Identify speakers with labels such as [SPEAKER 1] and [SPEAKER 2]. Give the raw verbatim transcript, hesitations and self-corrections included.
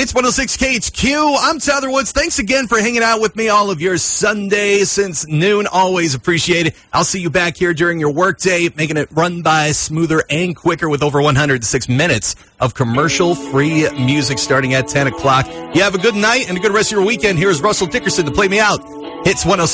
[SPEAKER 1] Hits one oh six K H Q. I'm Tyler Woods. Thanks again for hanging out with me all of your Sundays since noon. Always appreciate it. I'll see you back here during your workday, making it run by smoother and quicker with over one hundred six minutes of commercial-free music starting at ten o'clock. You have a good night and a good rest of your weekend. Here's Russell Dickerson to play me out. Hits one oh six.